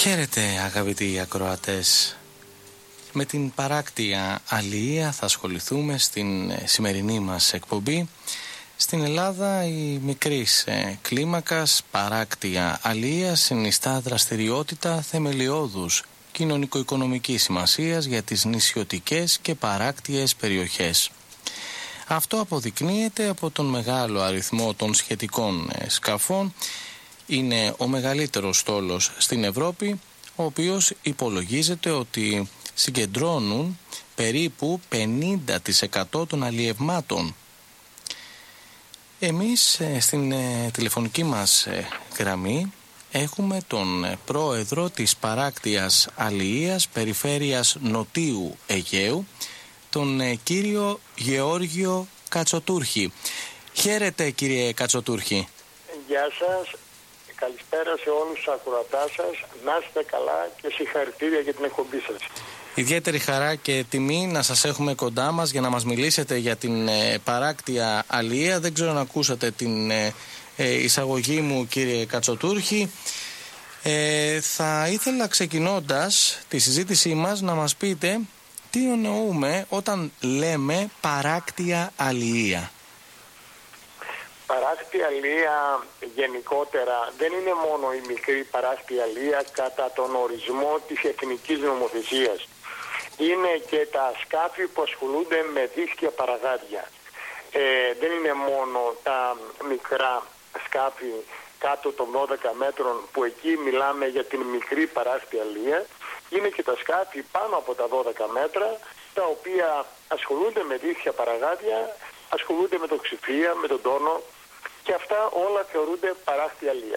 Χαίρετε αγαπητοί ακροατές. Με την παράκτια αλληλεία θα ασχοληθούμε στην σημερινή μας εκπομπή. Στην Ελλάδα η μικρής κλίμακας παράκτια αλληλεία συνιστά δραστηριότητα θεμελιώδους κοινωνικο-οικονομικής σημασίας για τις νησιωτικές και παράκτιες περιοχές. Αυτό αποδεικνύεται από τον μεγάλο αριθμό των σχετικών σκαφών. Είναι ο μεγαλύτερος στόλος στην Ευρώπη, ο οποίος υπολογίζεται ότι συγκεντρώνουν περίπου 50% των αλλιευμάτων. Εμείς στην τηλεφωνική μας γραμμή έχουμε τον πρόεδρο της παράκτιας αλληλείας περιφέρειας Νοτίου Αιγαίου, τον κύριο Γεώργιο Κατσοτούρχη. Χαίρετε κύριε Κατσοτούρχη. Γεια σας. Καλησπέρα σε όλους τους ακροατάς σας. Να είστε καλά και συγχαρητήρια για την εκπομπή σας. Ιδιαίτερη χαρά και τιμή να σας έχουμε κοντά μας για να μας μιλήσετε για την παράκτια αλληλεία. Δεν ξέρω αν ακούσατε την εισαγωγή μου κύριε Κατσοτούρχη. Θα ήθελα ξεκινώντας τη συζήτησή μας να μας πείτε τι εννοούμε όταν λέμε παράκτια αλληλεία. Παράκτια αλληλεία γενικότερα δεν είναι μόνο η μικρή παράκτια αλληλεία κατά τον ορισμό της εθνικής νομοθεσίας. Είναι και τα σκάφη που ασχολούνται με δίσκια παραγάδια. Δεν είναι μόνο τα μικρά σκάφη κάτω των 12 μέτρων που εκεί μιλάμε για την μικρή παράκτια αλληλεία. Είναι και τα σκάφη πάνω από τα 12 μέτρα τα οποία ασχολούνται με δίσκια παραγάδια, ασχολούνται με το ξηφία, με τον τόνο και αυτά όλα θεωρούνται παράκτια αλληλεία.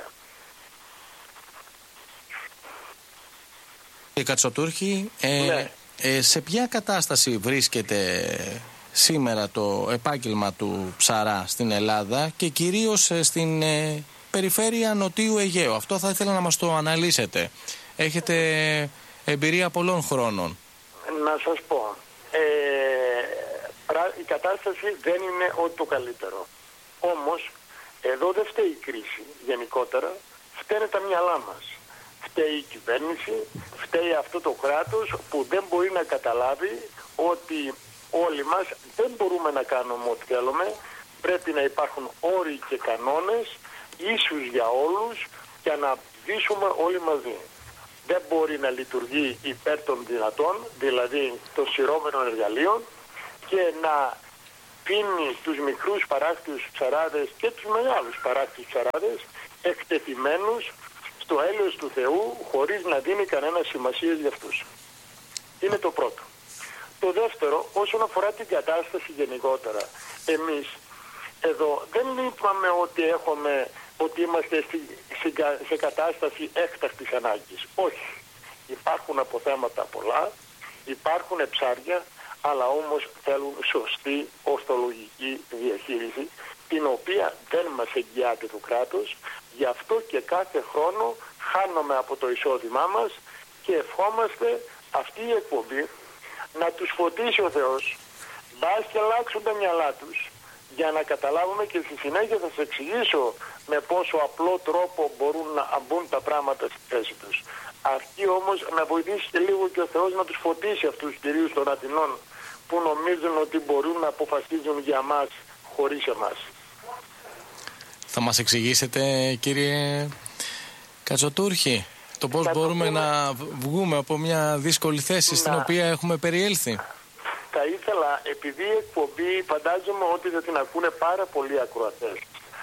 Κύριε Κατσοτούρχη, Ναι. Σε ποια κατάσταση βρίσκεται σήμερα το επάγγελμα του ψαρά στην Ελλάδα και κυρίως στην περιφέρεια Νοτίου Αιγαίου? Αυτό θα ήθελα να μας το αναλύσετε. Έχετε εμπειρία πολλών χρόνων. Να σας πω, η κατάσταση δεν είναι ό,τι το καλύτερο. Όμως, εδώ δεν φταίει η κρίση γενικότερα, φταίνε τα μυαλά μας. Φταίει η κυβέρνηση, φταίει αυτό το κράτος που δεν μπορεί να καταλάβει ότι όλοι μας δεν μπορούμε να κάνουμε ό,τι θέλουμε. Πρέπει να υπάρχουν όροι και κανόνες ίσους για όλους για να ζήσουμε όλοι μαζί. Δεν μπορεί να λειτουργεί υπέρ των δυνατών, δηλαδή των σειρώμενων εργαλείων, και να πίνει τους μικρούς παράκτιους ψαράδες και τους μεγάλους παράκτιους ψαράδες εκτεθειμένους στο έλεος του Θεού χωρίς να δίνει κανένα σημασία για αυτούς. Είναι το πρώτο. Το δεύτερο, όσον αφορά την κατάσταση γενικότερα, εμείς εδώ δεν είπαμε ότι είμαστε σε κατάσταση έκτακτης ανάγκης. Όχι. Υπάρχουν αποθέματα πολλά, υπάρχουν ψάρια, αλλά όμως θέλουν σωστή ορθολογική διαχείριση, την οποία δεν μας εγγυάται το κράτος. Γι' αυτό και κάθε χρόνο χάνουμε από το εισόδημά μας και ευχόμαστε αυτή η εκπομπή να τους φωτίσει ο Θεός, μπας και αλλάξουν τα μυαλά τους, για να καταλάβουμε, και στη συνέχεια θα σας εξηγήσω με πόσο απλό τρόπο μπορούν να μπουν τα πράγματα στη θέση τους. Αρκεί όμως να βοηθήσει και λίγο και ο Θεός να τους φωτίσει αυτούς, κυρίως των Αθηνών, που νομίζουν ότι μπορούν να αποφασίζουν για μας χωρίς εμάς. Θα μας εξηγήσετε κύριε Κατσοτούρχη το πώς μπορούμε να βγούμε από μια δύσκολη θέση στην οποία έχουμε περιέλθει? Θα ήθελα, επειδή η εκπομπή φαντάζομαι ότι θα την ακούνε πάρα πολλοί ακροατές,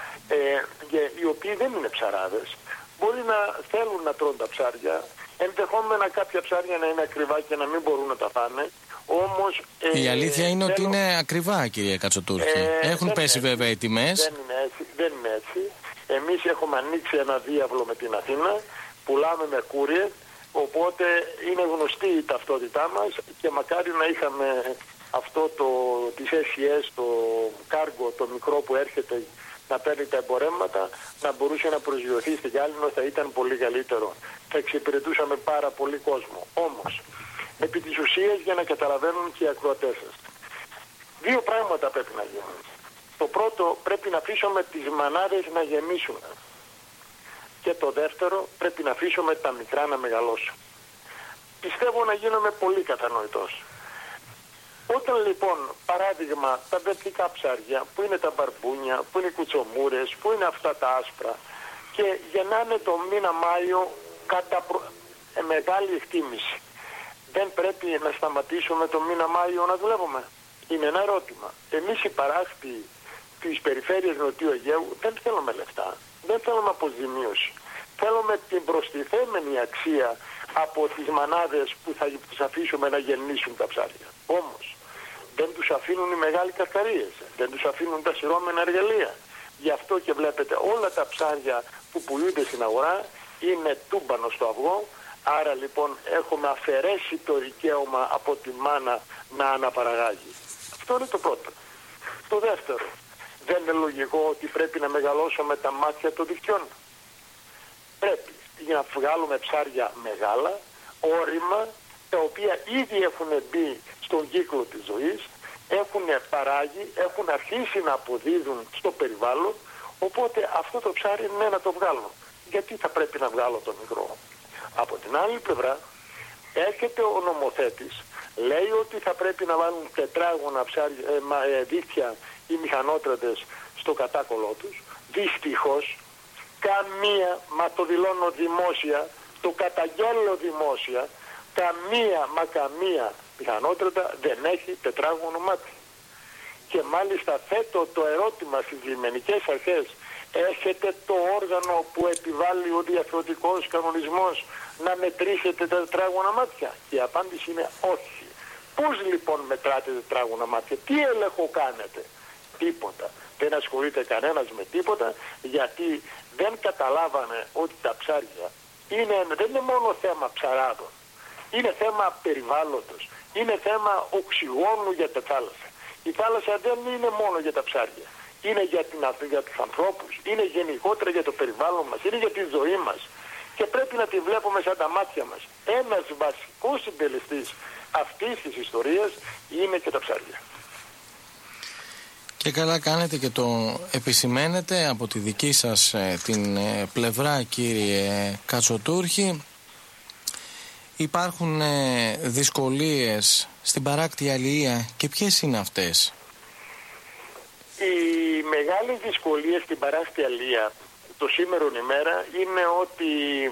οι οποίοι δεν είναι ψαράδες, μπορεί να θέλουν να τρώνε τα ψάρια, ενδεχόμενα κάποια ψάρια να είναι ακριβά και να μην μπορούν να τα φάνε. Όμως, η αλήθεια είναι ότι είναι ακριβά, κύριε Κατσοτούρχη. Έχουν πέσει βέβαια οι τιμές. Δεν είναι έτσι. Εμείς έχουμε ανοίξει ένα διάβλο με την Αθήνα, πουλάμε με courier, οπότε είναι γνωστή η ταυτότητά μας και μακάρι να είχαμε αυτό της SES, το κάργο, το μικρό που έρχεται να παίρνει τα εμπορεύματα, να μπορούσε να προσγειωθεί στη Γάλλινο, θα ήταν πολύ καλύτερο. Θα εξυπηρετούσαμε πάρα πολύ κόσμο. Όμως, επί της ουσίας, για να καταλαβαίνουν και οι ακροατές σας, δύο πράγματα πρέπει να γίνουν. Το πρώτο, πρέπει να αφήσουμε τις μανάδες να γεμίσουν. Και το δεύτερο, πρέπει να αφήσουμε τα μικρά να μεγαλώσουν. Πιστεύω να γίνομαι πολύ κατανοητός. Όταν λοιπόν, παράδειγμα, τα βερτικά ψάρια, που είναι τα μπαρμπούνια, που είναι οι κουτσομούρες, που είναι αυτά τα άσπρα, και γεννάνε το μήνα Μάιο κατά μεγάλη εκτίμηση, δεν πρέπει να σταματήσουμε το μήνα Μάιο να δουλεύουμε? Είναι ένα ερώτημα. Εμείς οι παράκτοι της περιφέρειας Νοτιού Αιγαίου δεν θέλουμε λεφτά, δεν θέλουμε αποζημίωση. Θέλουμε την προστιθέμενη αξία από τις μανάδες που θα τους αφήσουμε να γεννήσουν τα ψάρια. Όμως δεν τους αφήνουν οι μεγάλοι καυκαρίες, δεν τους αφήνουν τα σειρώμενα εργαλεία. Γι' αυτό και βλέπετε όλα τα ψάρια που πουλούνται στην αγορά είναι τούμπανο στο αυγό. Άρα λοιπόν έχουμε αφαιρέσει το δικαίωμα από τη μάνα να αναπαραγάγει. Αυτό είναι το πρώτο. Το δεύτερο, δεν είναι λογικό ότι πρέπει να μεγαλώσουμε τα μάτια των δικτυών? Πρέπει για να βγάλουμε ψάρια μεγάλα, όρημα, τα οποία ήδη έχουν μπει στον κύκλο της ζωής, έχουν παράγει, έχουν αρχίσει να αποδίδουν στο περιβάλλον, οπότε αυτό το ψάρι είναι να το βγάλω. Γιατί θα πρέπει να βγάλω το μικρό? Από την άλλη πλευρά έρχεται ο νομοθέτης, λέει ότι θα πρέπει να βάλουν τετράγωνα δίχτυα οι μηχανότρατες στο κατάκολό τους. Δυστυχώς καμία, μα το δηλώνω δημόσια, το καταγγέλλω δημόσια, καμία μηχανότρατα δεν έχει τετράγωνο μάτι. Και μάλιστα θέτω το ερώτημα στις λιμενικές αρχές, έχετε το όργανο που επιβάλλει ο διαφορετικός κανονισμός να μετρήσετε τα τετράγωνα μάτια? Και η απάντηση είναι όχι. Πώς λοιπόν μετράτε τετράγωνα μάτια? Τι έλεγχο κάνετε? Τίποτα. Δεν ασχολείται κανένας με τίποτα, γιατί δεν καταλάβανε ότι τα ψάρια δεν είναι μόνο θέμα ψαράδων. Είναι θέμα περιβάλλοντος. Είναι θέμα οξυγόνου για τα θάλασσα. Η θάλασσα δεν είναι μόνο για τα ψάρια. Είναι για τους ανθρώπους. Είναι γενικότερα για το περιβάλλον μας. Είναι για τη ζωή μας. Και πρέπει να τη βλέπουμε σαν τα μάτια μας. Ένας βασικός συντελεστής αυτής της ιστορίας είναι και τα ψάρια. Και καλά κάνετε και το επισημαίνετε από τη δική σας την πλευρά, κύριε Κατσοτούρχη. Υπάρχουν δυσκολίες στην παράκτη αλληλεία, και ποιες είναι αυτές? Οι μεγάλες δυσκολίες στην παράκτη αλληλεία το σήμερον ημέρα είναι ότι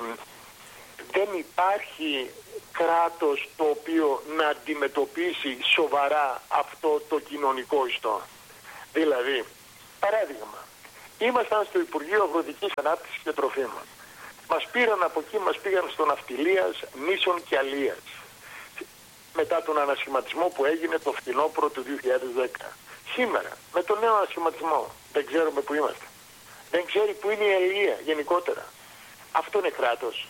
δεν υπάρχει κράτος το οποίο να αντιμετωπίσει σοβαρά αυτό το κοινωνικό ιστό. Δηλαδή, παράδειγμα, ήμασταν στο Υπουργείο Αγροτικής Ανάπτυξης και Τροφίμων. Μας πήραν από εκεί, μας πήγαν στο Ναυτιλίας, Νήσων και Αλίας. Μετά τον ανασχηματισμό που έγινε το φθινόπωρο του 2010. Σήμερα, με τον νέο ανασχηματισμό, δεν ξέρουμε που είμαστε. Δεν ξέρει που είναι η αλληλεία γενικότερα. Αυτό είναι κράτος?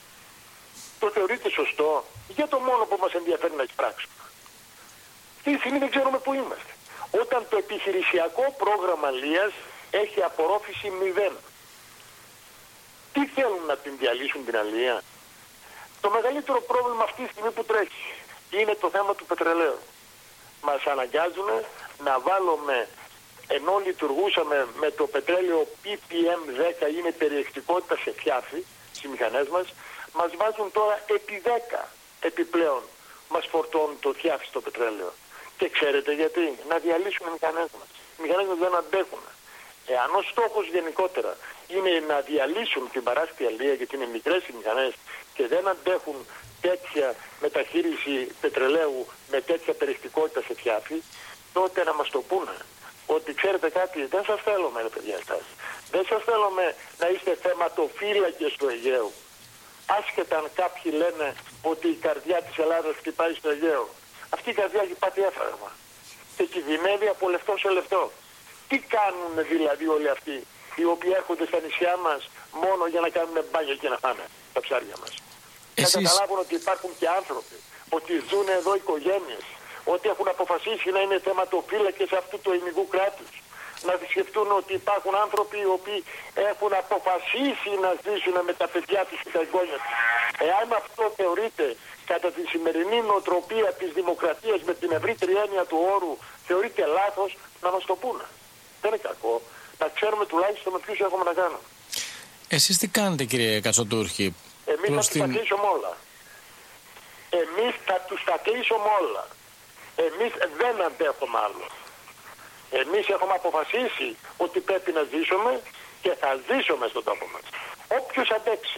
Το θεωρείτε σωστό? Για το μόνο που μας ενδιαφέρει να εισπράξουμε. Αυτή τη στιγμή δεν ξέρουμε που είμαστε. Όταν το επιχειρησιακό πρόγραμμα αλληλείας έχει απορρόφηση 0. Τι θέλουν, να την διαλύσουν την αλληλεία? Το μεγαλύτερο πρόβλημα αυτή τη στιγμή που τρέχει είναι το θέμα του πετρελαίου. Μας αναγκάζουν να βάλουμε, ενώ λειτουργούσαμε με το πετρέλαιο PPM10, είναι περιεκτικότητα σε φιάφι στις μηχανές μας, μας βάζουν τώρα επί 10 επιπλέον, μας φορτώνουν το φιάφι στο πετρέλαιο. Και ξέρετε γιατί? Να διαλύσουν οι μηχανές μας. Οι μηχανές μας δεν αντέχουν. Εάν ο στόχος γενικότερα είναι να διαλύσουν την παράκτη αλληλεία, γιατί είναι μικρές οι μηχανές και δεν αντέχουν τέτοια μεταχείριση πετρελαίου με τέτοια περιεκτικότητα σε φιάφι, τότε να μας το πούνε. Ότι ξέρετε κάτι, δεν σας θέλουμε, ρε παιδιά, εσάς. Δεν σας θέλουμε να είστε θεματοφύλακες του Αιγαίου. Άσχετα αν κάποιοι λένε ότι η καρδιά της Ελλάδας χτυπάει στο Αιγαίο. Αυτή η καρδιά έχει πάθει έφραγμα και κινδυνεύει από λεπτό σε λεπτό. Τι κάνουν δηλαδή όλοι αυτοί οι οποίοι έρχονται στα νησιά μας μόνο για να κάνουν μπάνια και να φάνε τα ψάρια μας? Να καταλάβουν ότι υπάρχουν και άνθρωποι, ότι ζουν εδώ οικογένειες, ότι έχουν αποφασίσει να είναι θεματοφύλακες αυτού του ελληνικού κράτους. Να σκεφτούν ότι υπάρχουν άνθρωποι οι οποίοι έχουν αποφασίσει να ζήσουν με τα παιδιά τους και τα εγγόνια τους. Εάν αυτό θεωρείται κατά τη σημερινή νοοτροπία της δημοκρατίας, με την ευρύτερη έννοια του όρου, θεωρείται λάθος, να μας το πούνε. Δεν είναι κακό. Να ξέρουμε τουλάχιστον με ποιους έχουμε να κάνουμε. Εσείς τι κάνετε, κύριε Κατσοτούρχη? Εμείς θα τους τα κλείσουμε όλα. Εμείς θα τους τα κλείσουμε όλα. Εμείς δεν αντέχουμε άλλο. Εμείς έχουμε αποφασίσει ότι πρέπει να ζήσουμε και θα ζήσουμε στον τόπο μας. Όποιος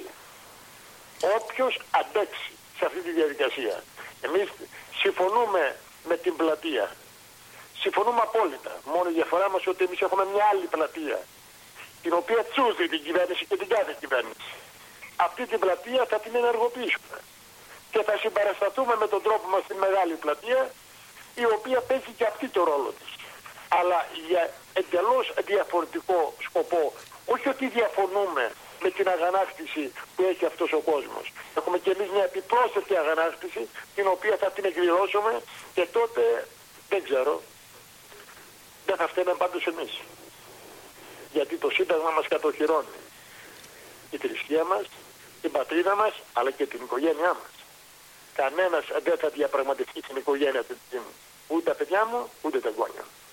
αντέξει σε αυτή τη διαδικασία. Εμείς συμφωνούμε με την πλατεία. Συμφωνούμε απόλυτα. Μόνο η διαφορά μας ότι εμείς έχουμε μια άλλη πλατεία, την οποία τσούζει την κυβέρνηση και την κάθε κυβέρνηση. Αυτή την πλατεία θα την ενεργοποιήσουμε. Και θα συμπαρασταθούμε με τον τρόπο μας στην μεγάλη πλατεία, η οποία παίζει και αυτή το ρόλο της. Αλλά για εντελώς διαφορετικό σκοπό. Όχι ότι διαφωνούμε με την αγανάκτηση που έχει αυτός ο κόσμος. Έχουμε και εμείς μια επιπρόσθετη αγανάκτηση, την οποία θα την εκδηλώσουμε και τότε δεν ξέρω. Δεν θα φταίμε πάντως εμείς. Γιατί το Σύνταγμα μας κατοχυρώνει η θρησκεία μας, την πατρίδα μας, αλλά και την οικογένειά μας. Κανένας δεν θα διαπραγματευτεί την οικογένεια του, ούτε τα παιδιά μου, ούτε τα εγγόνια.